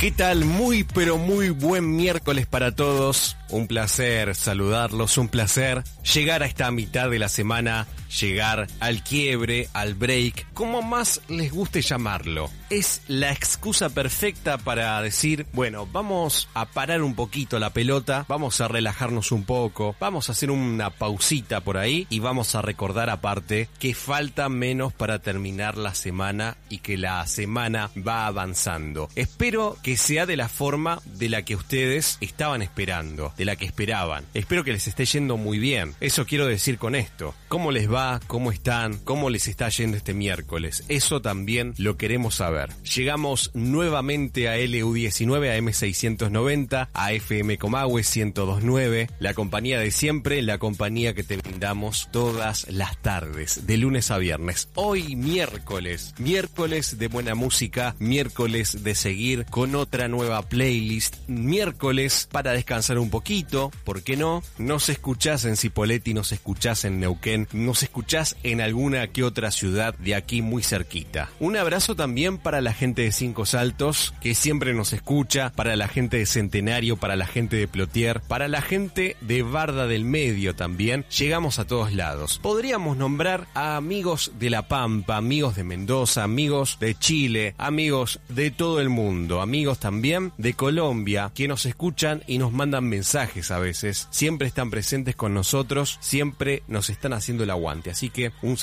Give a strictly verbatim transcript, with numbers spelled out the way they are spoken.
¿Qué tal? Muy pero muy buen miércoles para todos. Un placer saludarlos, un placer llegar a esta mitad de la semana, llegar al quiebre, al break, como más les guste llamarlo. Es la excusa perfecta para decir, bueno, vamos a parar un poquito la pelota, vamos a relajarnos un poco, vamos a hacer una pausita por ahí y vamos a recordar aparte que falta menos para terminar la semana y que la semana va avanzando. Espero que sea de la forma de la que ustedes estaban esperando, de la que esperaban. Espero que les esté yendo muy bien. Eso quiero decir con esto. ¿Cómo les va? ¿Cómo están? ¿Cómo les está yendo este miércoles? Eso también lo queremos saber. Llegamos nuevamente a L U diecinueve, a M seiscientos noventa, a F M Comahue ciento dos punto nueve, la compañía de siempre, la compañía que te brindamos todas las tardes, de lunes a viernes. Hoy miércoles, miércoles de buena música, miércoles de seguir con otra nueva playlist, miércoles para descansar un poquito, ¿por qué no? Nos escuchás en Cipolletti, nos escuchás en Neuquén, nos escuchás en alguna que otra ciudad de aquí muy cerquita. Un abrazo también para la gente de Cinco Saltos, que siempre nos escucha, para la gente de Centenario, para la gente de Plotier, para la gente de Barda del Medio también. Llegamos a todos lados. Podríamos nombrar a amigos de La Pampa, amigos de Mendoza, amigos de Chile, amigos de todo el mundo, amigos también de Colombia, que nos escuchan y nos mandan mensajes a veces. Siempre están presentes con nosotros, siempre nos están haciendo el aguante. Así que un